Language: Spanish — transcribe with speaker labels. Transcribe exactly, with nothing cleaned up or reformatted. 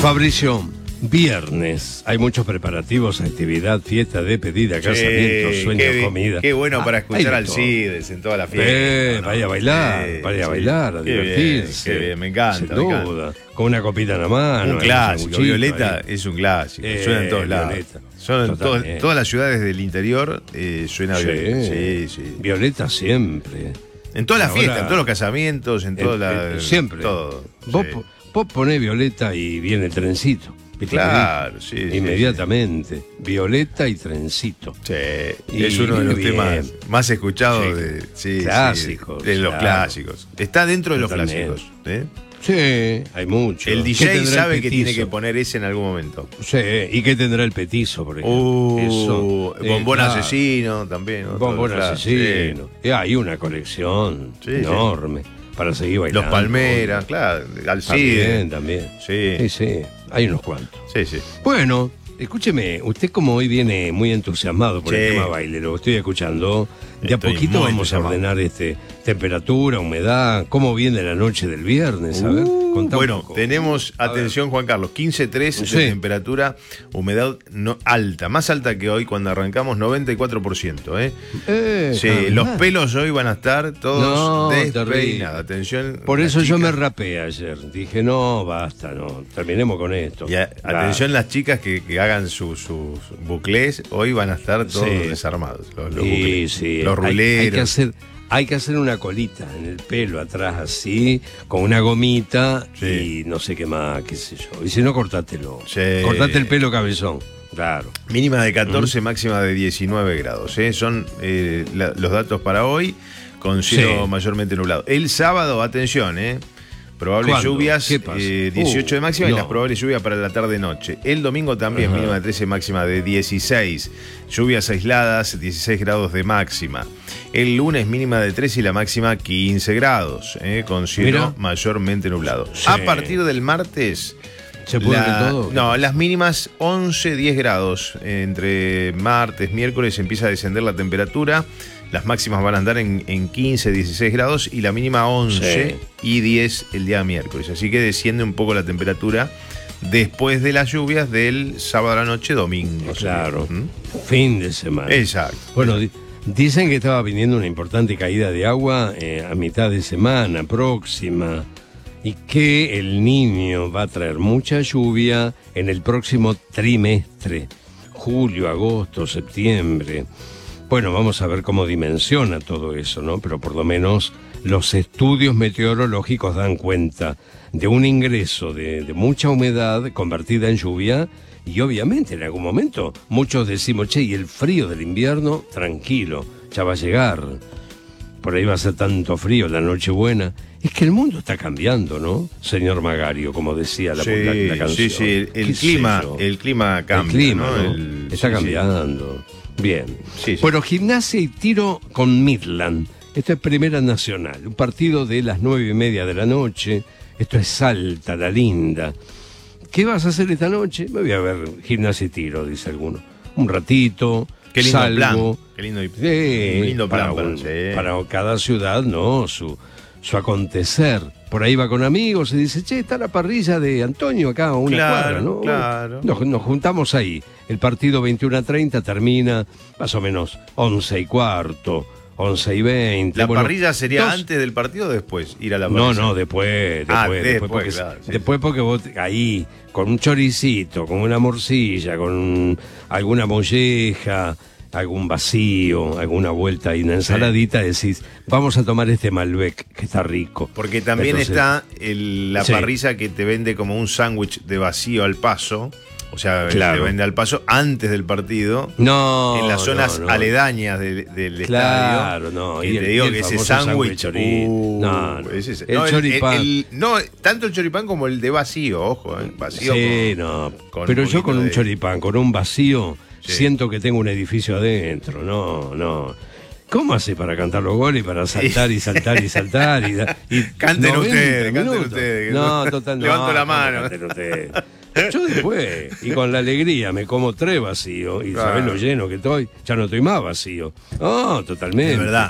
Speaker 1: Fabricio, viernes, hay muchos preparativos, actividad, fiesta, despedida, casamiento,
Speaker 2: Sí,
Speaker 1: sueños,
Speaker 2: qué,
Speaker 1: comida.
Speaker 2: Qué bueno
Speaker 1: Ah,
Speaker 2: para
Speaker 1: hay
Speaker 2: escuchar
Speaker 1: de
Speaker 2: al
Speaker 1: todo.
Speaker 2: Cides en toda la fiesta.
Speaker 1: Eh,
Speaker 2: ¿no?
Speaker 1: vaya a bailar,
Speaker 2: Sí,
Speaker 1: vaya a
Speaker 2: sí.
Speaker 1: bailar, a
Speaker 2: Qué
Speaker 1: divertirse.
Speaker 2: bien, qué bien, me encanta,
Speaker 1: Sin
Speaker 2: me encanta.
Speaker 1: duda, con una copita en la mano.
Speaker 2: Un clásico, Violeta
Speaker 1: ahí.
Speaker 2: es un clásico,
Speaker 1: Eh,
Speaker 2: suena en todos lados.
Speaker 1: Violeta,
Speaker 2: Son en todas,
Speaker 1: totalmente.
Speaker 2: todas las ciudades del interior eh, suena
Speaker 1: Sí.
Speaker 2: Violeta. Sí, sí.
Speaker 1: Violeta siempre.
Speaker 2: En todas las
Speaker 1: Ahora-
Speaker 2: fiestas, en todos los casamientos, en todas
Speaker 1: En- en-
Speaker 2: las.
Speaker 1: siempre.
Speaker 2: Todo.
Speaker 1: Vos,
Speaker 2: sí.
Speaker 1: po- vos ponés Violeta y viene el trencito. ¿Viste?
Speaker 2: Claro, sí, sí,
Speaker 1: Inmediatamente. Violeta y trencito.
Speaker 2: Sí,
Speaker 1: Y
Speaker 2: es uno de los
Speaker 1: bien.
Speaker 2: temas más escuchados
Speaker 1: Sí.
Speaker 2: de, sí,
Speaker 1: Clásicos,
Speaker 2: sí, de los
Speaker 1: claro.
Speaker 2: clásicos. Está dentro de los
Speaker 1: Totalmente.
Speaker 2: clásicos. ¿eh?
Speaker 1: Sí, hay mucho.
Speaker 2: El
Speaker 1: ¿Qué
Speaker 2: D J
Speaker 1: tendrá el
Speaker 2: sabe que tiene
Speaker 1: petizo?
Speaker 2: que poner ese en algún momento.
Speaker 1: Sí, ¿y qué tendrá el petizo, por ejemplo?
Speaker 2: Uh,
Speaker 1: Eso, eh,
Speaker 2: Bombón
Speaker 1: claro.
Speaker 2: Asesino también. otro
Speaker 1: Bombón
Speaker 2: claro,
Speaker 1: asesino. Y hay una colección
Speaker 2: Sí,
Speaker 1: enorme para seguir
Speaker 2: sí.
Speaker 1: bailando.
Speaker 2: Los Palmeras, claro.
Speaker 1: También,
Speaker 2: Alcide.
Speaker 1: también.
Speaker 2: Sí,
Speaker 1: Sí, sí, hay unos cuantos.
Speaker 2: sí, sí.
Speaker 1: Bueno, escúcheme, usted como hoy viene muy entusiasmado por el
Speaker 2: Sí.
Speaker 1: tema baile, lo estoy escuchando, de a
Speaker 2: Estoy
Speaker 1: poquito
Speaker 2: muy
Speaker 1: vamos a
Speaker 2: entusiasmado.
Speaker 1: ordenar este temperatura, humedad, cómo viene la noche del viernes, a ver, contá un
Speaker 2: Bueno,
Speaker 1: poco.
Speaker 2: tenemos,
Speaker 1: A ver.
Speaker 2: atención Juan Carlos, quince tres
Speaker 1: Sí.
Speaker 2: de temperatura, humedad no, alta, más alta que hoy cuando arrancamos, noventa y cuatro por ciento. ¿eh?
Speaker 1: Eh,
Speaker 2: Sí,
Speaker 1: ah,
Speaker 2: los
Speaker 1: mirá.
Speaker 2: pelos hoy van a estar todos
Speaker 1: No,
Speaker 2: despeinados.
Speaker 1: terrible.
Speaker 2: Atención.
Speaker 1: Por
Speaker 2: las
Speaker 1: eso yo me
Speaker 2: chicas.
Speaker 1: rapé ayer, dije, no, basta, no, terminemos con esto.
Speaker 2: Y a-
Speaker 1: Claro.
Speaker 2: atención las chicas que, que hagan sus sus buclés, hoy van a estar todos
Speaker 1: Sí.
Speaker 2: desarmados. Los, los
Speaker 1: Sí,
Speaker 2: buclés,
Speaker 1: sí,
Speaker 2: los
Speaker 1: hay-
Speaker 2: ruleros.
Speaker 1: Hay, que hacer, hay que hacer una colita en el pelo atrás así, con una gomita
Speaker 2: Sí.
Speaker 1: y no sé qué más, qué sé yo. Y si no, cortátelo.
Speaker 2: Sí.
Speaker 1: Cortate el pelo cabezón. Claro.
Speaker 2: Mínima de
Speaker 1: ¿Mm?
Speaker 2: catorce, máxima de diecinueve grados. ¿eh? Son eh, la- los datos para hoy, con cielo
Speaker 1: Sí.
Speaker 2: mayormente nublado. El sábado, atención, ¿eh? Probables
Speaker 1: ¿Cuándo?
Speaker 2: lluvias,
Speaker 1: ¿Qué pasa?
Speaker 2: eh, dieciocho de
Speaker 1: Uh,
Speaker 2: máxima y
Speaker 1: no.
Speaker 2: las probables lluvias para la tarde-noche. El domingo también,
Speaker 1: Ajá.
Speaker 2: mínima de trece, máxima de dieciséis. Lluvias aisladas, dieciséis grados de máxima. El lunes, mínima de trece y la máxima quince grados, ¿eh? Con cielo
Speaker 1: Mira.
Speaker 2: mayormente nublado.
Speaker 1: Sí.
Speaker 2: A partir del martes.
Speaker 1: ¿Se puede
Speaker 2: La-
Speaker 1: ver todo?
Speaker 2: No, las mínimas once, diez grados. Entre martes, miércoles empieza a descender la temperatura. Las máximas van a andar en, en quince, dieciséis grados y la mínima once y diez el día miércoles. Así que desciende un poco la temperatura después de las lluvias del sábado a la noche, domingo.
Speaker 1: Claro.
Speaker 2: ¿Mm?
Speaker 1: Fin de semana.
Speaker 2: Exacto.
Speaker 1: Bueno, di- dicen que estaba viniendo una importante caída de agua eh, a mitad de semana próxima y que el niño va a traer mucha lluvia en el próximo trimestre, julio, agosto, septiembre. Bueno, vamos a ver cómo dimensiona todo eso, ¿no? Pero por lo menos los estudios meteorológicos dan cuenta de un ingreso de, de mucha humedad convertida en lluvia y obviamente en algún momento muchos decimos, che, y el frío del invierno, tranquilo, ya va a llegar. Por ahí va a ser tanto frío la Nochebuena. Es que el mundo está cambiando, ¿no? Señor Magario, como decía la,
Speaker 2: Sí,
Speaker 1: la- la canción.
Speaker 2: sí, sí, el, el
Speaker 1: ¿Qué sé
Speaker 2: clima,
Speaker 1: yo?
Speaker 2: el clima cambia.
Speaker 1: El clima,
Speaker 2: ¿no?
Speaker 1: ¿no?
Speaker 2: El-
Speaker 1: Está
Speaker 2: sí, sí.
Speaker 1: cambiando. Bien.
Speaker 2: Sí, sí.
Speaker 1: Bueno, Gimnasia y Tiro con Midland. Esto es Primera Nacional. Un partido de las nueve y media de la noche. Esto es Salta, la linda. ¿Qué vas a hacer esta noche? Me voy a ver Gimnasia y Tiro, dice alguno. Un ratito.
Speaker 2: Qué lindo
Speaker 1: salgo.
Speaker 2: plan. Qué lindo,
Speaker 1: Sí,
Speaker 2: un lindo plan
Speaker 1: para,
Speaker 2: para,
Speaker 1: un-
Speaker 2: sí.
Speaker 1: para cada ciudad, ¿no? Su, su acontecer. Por ahí va con amigos y dice, che, está la parrilla de Antonio acá a una
Speaker 2: Claro,
Speaker 1: cuadra, ¿no?
Speaker 2: claro.
Speaker 1: Nos, nos juntamos ahí. El partido veintiuno a treinta termina más o menos once y cuarto, once y veinte.
Speaker 2: ¿La
Speaker 1: Bueno,
Speaker 2: parrilla sería
Speaker 1: dos-
Speaker 2: antes del partido o después? Ir a la parrilla.
Speaker 1: No, no, después, después,
Speaker 2: Ah,
Speaker 1: después,
Speaker 2: después,
Speaker 1: porque,
Speaker 2: claro, sí,
Speaker 1: después porque vos ahí, con un choricito, con una morcilla, con alguna molleja, algún vacío, alguna vuelta y una ensaladita, decís, vamos a tomar este Malbec, que está rico.
Speaker 2: Porque también
Speaker 1: Entonces,
Speaker 2: está el- la
Speaker 1: Sí.
Speaker 2: parrilla que te vende como un sándwich de vacío al paso. O sea,
Speaker 1: Claro.
Speaker 2: te vende al paso antes del partido.
Speaker 1: No,
Speaker 2: en las zonas
Speaker 1: no, no.
Speaker 2: aledañas del, del
Speaker 1: Claro,
Speaker 2: estadio.
Speaker 1: no.
Speaker 2: Que
Speaker 1: y
Speaker 2: te
Speaker 1: el-
Speaker 2: digo
Speaker 1: y el
Speaker 2: que ese
Speaker 1: famoso
Speaker 2: sándwich.
Speaker 1: chorito.
Speaker 2: uh,
Speaker 1: no, no.
Speaker 2: ese es-
Speaker 1: El
Speaker 2: no,
Speaker 1: choripán.
Speaker 2: el- no, tanto el choripán como el de vacío, ojo, eh, vacío.
Speaker 1: Sí,
Speaker 2: con-
Speaker 1: no.
Speaker 2: con
Speaker 1: Pero
Speaker 2: un
Speaker 1: yo con
Speaker 2: poquito
Speaker 1: un
Speaker 2: de-
Speaker 1: choripán, con un vacío,
Speaker 2: Sí.
Speaker 1: siento que tengo un edificio adentro. No, no. ¿Cómo hace para cantar los goles y para saltar y saltar y saltar? Y, da- y
Speaker 2: Canten
Speaker 1: noventa
Speaker 2: ustedes, canten
Speaker 1: minutos?
Speaker 2: ustedes.
Speaker 1: No, total, no.
Speaker 2: Levanto la
Speaker 1: ¿cómo
Speaker 2: mano.
Speaker 1: canten ustedes? Yo después, y con la alegría, me como tres vacíos y
Speaker 2: Claro.
Speaker 1: sabés lo lleno que estoy, ya no estoy más vacío. No, totalmente.
Speaker 2: Es verdad.